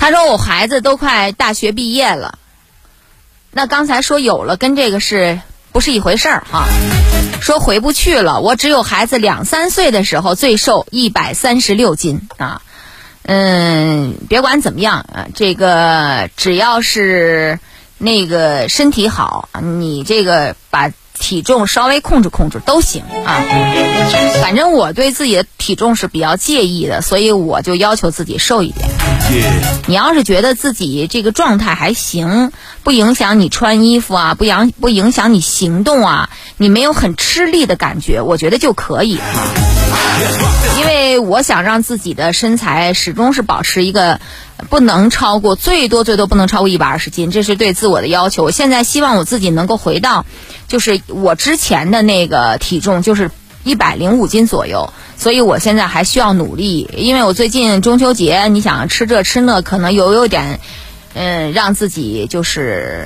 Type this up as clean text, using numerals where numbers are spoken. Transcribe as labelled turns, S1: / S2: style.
S1: 他说我孩子都快大学毕业了，那刚才说有了跟这个是不是一回事儿哈？说回不去了，我只有孩子2、3岁的时候最瘦136斤啊。别管怎么样啊，这个只要是那个身体好，你这个把体重稍微控制控制都行啊。反正我对自己的体重是比较介意的，所以我就要求自己瘦一点。你要是觉得自己这个状态还行，不影响你穿衣服啊，不影响你行动啊，你没有很吃力的感觉，我觉得就可以啊。因为我想让自己的身材始终是保持一个不能超过最多不能超过120斤，这是对自我的要求。我现在希望我自己能够回到就是我之前的那个体重，就是105斤左右，所以我现在还需要努力。因为我最近中秋节你想吃这吃那，可能有点让自己就是